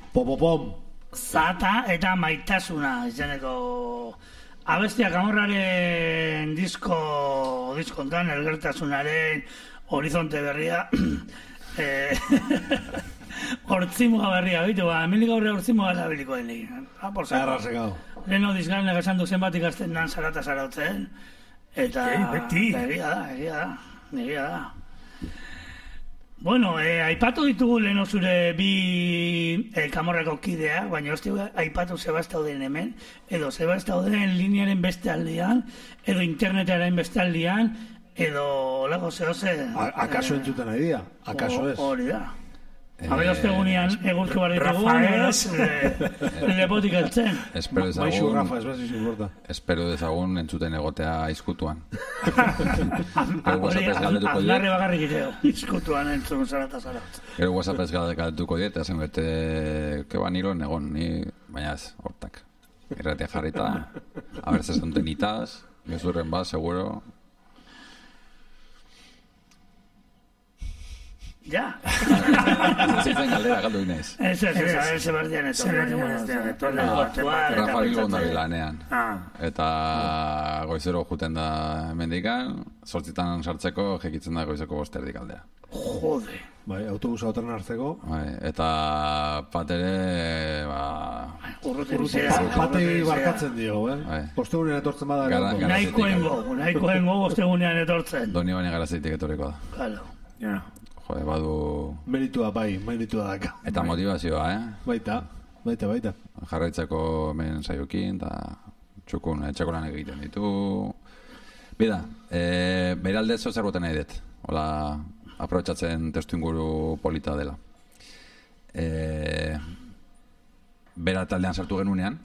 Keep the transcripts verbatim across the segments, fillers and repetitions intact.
Popopom. Zata eta maitasuna izeneko abestia Camorraren disko diskontan elgertasunaren horizonte berria hortzimoa berria bitu, ba, hemendik aurre hortzimoa zabiliko denik. Ah, por saco. Arrasegao. Leno dizgarnek esan du zenbat ikasten nan zarata zarautzen. Eta... beti. Egia da, egia da, egia da. Bueno, eh, aipatu ditugu leno zure bi eh, Camorrako kidea, baina ez aipatu zebaz dauden hemen, edo zebaz dauden linearen beste aldean, edo internetaren beste aldean, edo lago zehose... Akaso entzuten nahi dira, akaso ez. Hori da. Habe ostegunean egurtu behar ditugu, lepotik eltzen. Espero Baixu dezagun, Rafa, ez behar importa. espero dezagun entzuten egotea izkutuan. Gero WhatsAppez galdetuko Azlarre diet, bakarrik iteo, izkutuan entzun zarata zarata. gero WhatsAppez galdetuko diet, esan bete, keba nilo egon, ni, baina ez, hortak. Irratia jarrita, a ver, zesonten itaz, gezurren bat, seguro. Ja. Zitzen galdera galdu inaiz. Ez, ez, ez, ez, ez, berdian etorri. Rafa Bilbon da bilanean. Ah. Eta goizero juten da mendikan, sortzitan sartzeko jekitzen da goizeko bosterdik aldea. Jode. Bai, autobusa otren hartzeko. Bai, eta pat ere, ba... Urrutia. Patei barkatzen dio, eh? Bai. Ostegunean etortzen bada. Gara- gauko. gara- Nahikoen gogo, nahikoen gogo ostegunean etortzen. Doni baina garazitik etorriko da. Claro. Ja. Jode, badu... Meritua bai, meritua daka. Eta motivazioa, eh? Baita, baita, baita. Jarraitzeko hemen saiokin, eta txukun, etxeko lanak egiten ditu. Bida, e, beraldez zer boten nahi dut. Hola, aprobetxatzen testu inguru polita dela. E, bera taldean sartu genunean,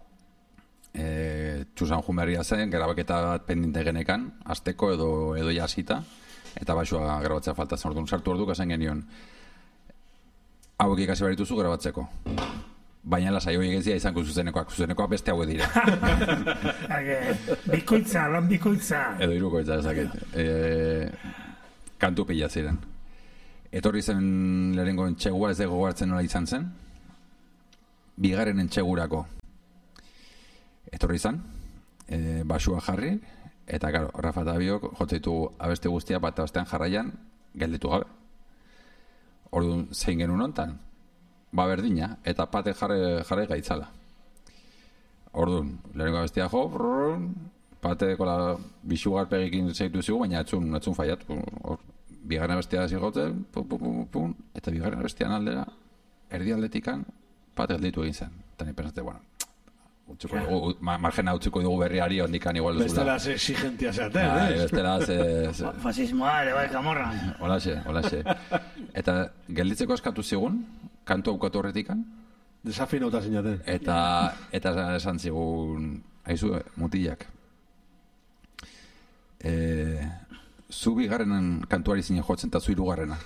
e, txusan jumerria zen, grabaketa bat pendinte genekan, azteko edo, edo jasita, eta baixua grabatzea falta zen, orduan sartu orduko esan genion hauek ikasi barituzu grabatzeko, baina lasai horiek ez dira izango zuzenekoak, zuzenekoak beste hauek dira. Bikoitza, lan bikoitza. Edo hirukoitza ezaket. E, kantu pila ziren. Etorri zen lehenengo entxegua, ez dago gogartzen nola izan zen. Bigarren entxegurako etorri zen, e, basua jarri, eta, karo, Rafa eta biok jotzeitu abeste guztia bat abestean jarraian gelditu gabe. Orduan, zein genuen hontan? Ba berdina, eta pate jarre, jarre gaitzala. Orduan, lehenengo abestia jo, brrrr, pate kola bisugarpegikin zeitu zigu, baina etzun, etzun faiat. Or, bigarren abestia zigotzen, pum, pum, pum, pum, eta bigarren abestian aldera, erdi aldetikan, pate gelditu egin zen. Eta ni pensate, bueno, utzuko dugu, margena utziko dugu berriari ondikan igual ez Bestela ze exigentia zeaten, Bai, eh? bestela ze... ze- Fasismoa ere bai Camorra. Holaxe, holaxe. Eta gelditzeko eskatu zigun, kantu aukatu horretikan, Desafinauta zinaten. eta eta esan zigun, haizu, mutilak. E, zu bigarrenen kantuari zinen jotzen, eta zu hirugarrena.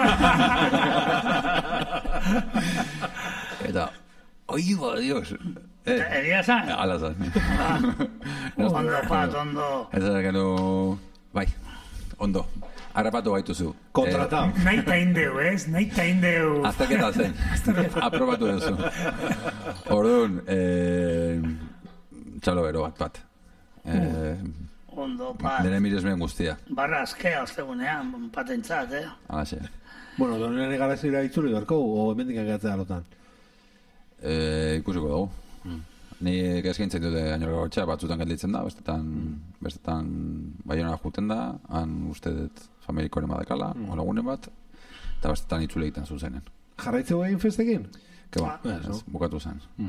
Eta, oi, ba, Dios. Eh, Egia zan? ala zan. Ondo, pat, ondo. Eta da, gero, bai, ondo. Harrapatu baituzu. Kontratao. Nahi taindeu, ez? Nahi taindeu. Azterketa zen. Aprobatu duzu. Orduan, eh, txalo bero bat bat. Eh, Ondo, pat. Nire miresmen guztia. Barra askea ostegunean, patentzat, eh? Alaxe. Bueno, donen garazira itzuli berko, o hemendik agatzea alotan. Eh, ikusiko dugu. Ni eskaintzen dute gainera gotxa, batzutan gelditzen da, bestetan, bestetan Baionara juten da, han uste dut familikoren badakala, mm. olagunen bat, eta bestetan itzule egiten zuzenen. Jarraitzeu egin festekin? Ke ba, Ah, ez, bukatu zen. Mm.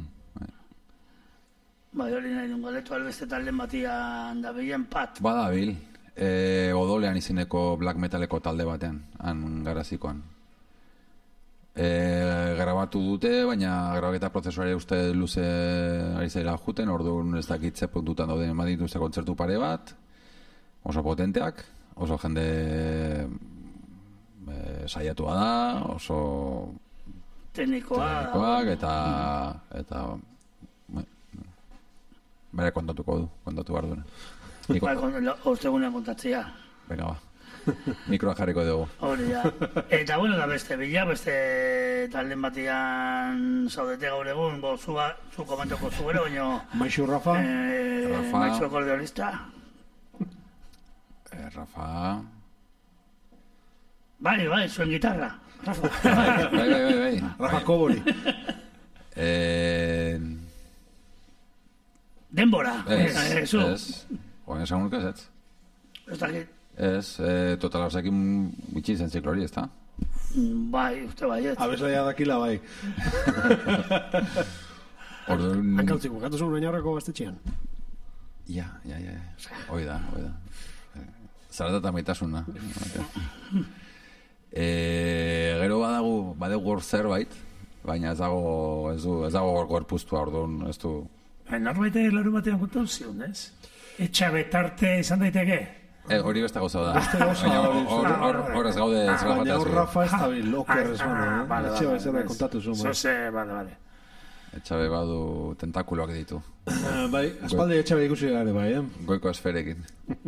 Bai, hori nahi dungo letu albeste talden batian da behien pat. Badabil, e, odolean izeneko black metaleko talde batean, han garazikoan. E, grabatu dute, baina grabaketa prozesuare uste luze ari zaila juten, orduan ez dakitze puntutan dauden eman dituzte kontzertu pare bat, oso potenteak, oso jende e, saiatua da, oso Teknikoa. teknikoak, eta eta bere kontatuko du, kontatu behar duena. Bai, ostegunean kontatzea. Venga, ba. Mikroa jarriko dugu. Hori da. Eta bueno, da beste bila, beste talden batian zaudete gaur egun, bo, zu, zu komentoko zuero, baina... Maixu Rafa? Eh, Rafa. Maixu akordeonista. Eh, Rafa... Bai, bai, zuen gitarra. Rafa. Bai, bai, bai, bai. Rafa Kobori. Eh... Denbora. Ez, Eh, zu. ez. Oen esan urkez, ez? Ez dakit. Ez, eh, total hausekin bitxi zen ziklori, ez da? Bai, uste baiet. Abeslaia dakila bai. Orduan... Hankautzik, bukatu zuen oinarrako gaztetxean. Ja, ja, ja. Hoi da, hoi da. Zarata eta maitasuna. E, gero badagu, badegu hor zerbait, baina ez dago, ez du, ez dago gorpuztua, orduan, ez du... Norbait laru batean kontatu zion, ez? Etxabetarte izan daiteke? Eh, hori beste gauza da. Beste gauza Baina da, hor- hor- hor- hor ez gaude ez Baina hor gaude Rafa ez da bil, oker ez bana, eh? Vale, Etxe vale, bezala vale. kontatu zuen. bai. Zose, bale, bale. Etxabe badu tentakuloak ditu. Eh, Bai, aspaldi etxe bai ikusi gare bai, eh? Goiko esferekin.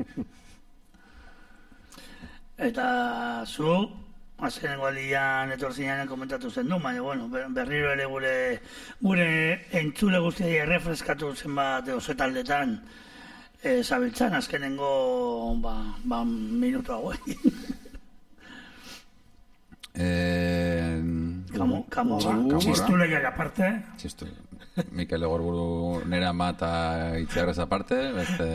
Eta zu, azkenengo aldian etorzinean komentatu zen du, baina bueno, ber- berriro ere gure gure entzule guztiei errefreskatu zenbat edo ze taldetan e, zabiltzan azkenengo ba, ba, minutu hauek. Eh, Kamo, kamo, ba. Kamorra. Txistulegak aparte, Txistu. Mikel Egorburu nera mata itziarrez aparte, beste...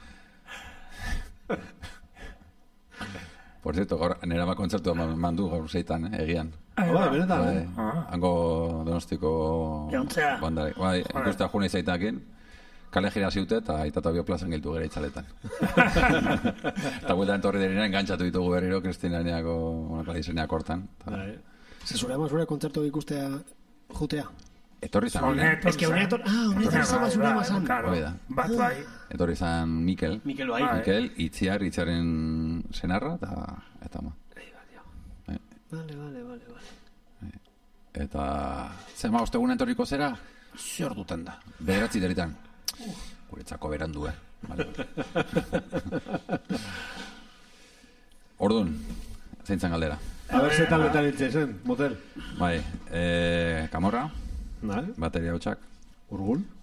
Por cierto, gaur nera ma kontzertu mandu gaur zeitan, eh, egian. Ah, bai, benetan, Bai, eh? hango donostiko Jauntzea. bandari. Bai, ikustea june izaitakin, kale gira ziute eta aitata bioplazan giltu gara itzaletan. Eta bueltan entorri denean engantzatu ditugu berriro Kristinaneako, bueno, kladizeneak hortan. Ta- Bai. Zezure ama zure kontzertu ikustea jutea. Etorri zan, honeto. Ez que honeator... Ah, honetor zaba zure ama zan. Hoi da. Bat bai. etorri zan Mikel, Mikel bai. Bai. Mikel, itziar, itziaren senarra, eta, eta ma. Vale, vale, vale, vale. Eta, zema, ostegun etorriko zera, zer duten da, bederatzi deritan. Guretzako berandu, eh? Vale, vale. Orduan, zeintzen galdera. A ber, ze taldetan hiltze zen, motel. Bai, eh, Kamorra, Bai, bateria hotxak, Urgul.